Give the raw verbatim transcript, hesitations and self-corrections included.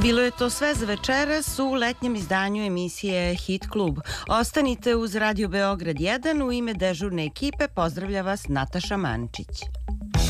Bilo je to sve za večeras u letnjem izdanju emisije Hit Klub. Ostanite uz Radio Beograd jedan, u ime dežurne ekipe pozdravlja vas Nataša Mančić.